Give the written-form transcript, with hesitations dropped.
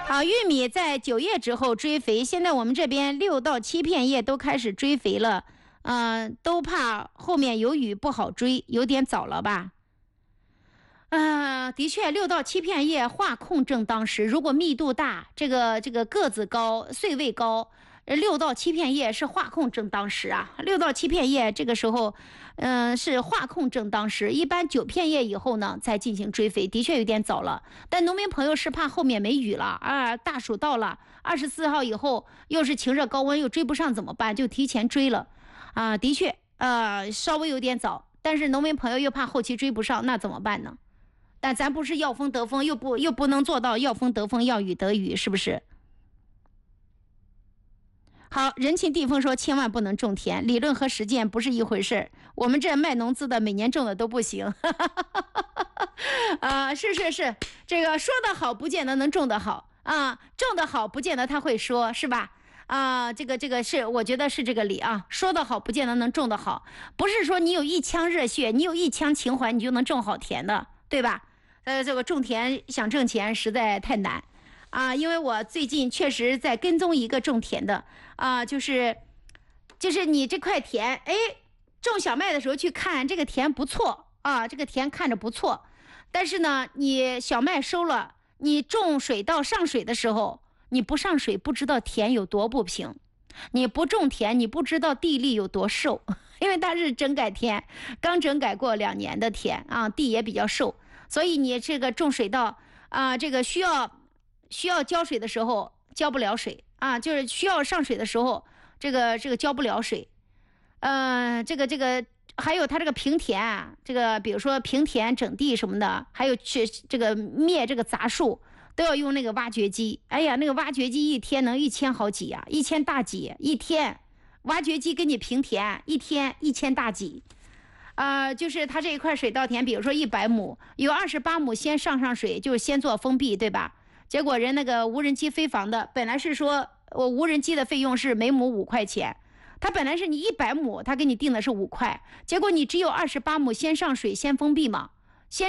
玉米在9月之后追肥，现在我们这边6到7片叶都开始追肥了，都怕后面有雨不好追，有点早了吧？的确，6到7片叶化控正当时，如果密度大，这个个子高，穗位高，6到7片叶是化控正当时啊。6到7片叶这个时候，是化控正当时。一般9片叶以后呢，再进行追肥，的确有点早了。但农民朋友是怕后面没雨了啊，大暑到了，24号以后又是晴热高温，又追不上怎么办？就提前追了啊。的确，稍微有点早，但是农民朋友又怕后期追不上，那怎么办呢？但咱不是要风得风，又不能做到要风得风，要雨得雨，是不是？好，人情地风说千万不能种田，理论和实践不是一回事。我们这卖农资的每年种的都不行。是，这个说得好不见得能种得好啊，种得好不见得他会说，是吧？这个是我觉得是这个理啊，说得好不见得能种得好，不是说你有一腔热血，你有一腔情怀，你就能种好田的，对吧？这个种田想挣钱实在太难因为我最近确实在跟踪一个种田的就是你这块田，种小麦的时候去看这个田不错这个田看着不错，但是呢，你小麦收了，你种水稻上水的时候，你不上水不知道田有多不平，你不种田你不知道地力有多瘦，因为它是整改田，刚整改过2年的田地也比较瘦。所以你这个种水稻这个需要浇水的时候浇不了水就是需要上水的时候，这个浇不了水。这个还有它这个平田这个比如说平田整地什么的，还有去这个灭这个杂树，都要用那个挖掘机。哎呀，那个挖掘机一天能1000好几1000大几一天，挖掘机跟你平田一天1000大几。就是它这一块水稻田，比如说100亩，有28亩先上水，就是先做封闭，对吧？结果人那个无人机飞防的，本来是说我无人机的费用是每亩5块钱，它本来是你100亩，它给你定的是5块，结果你只有28亩先上水先封闭嘛，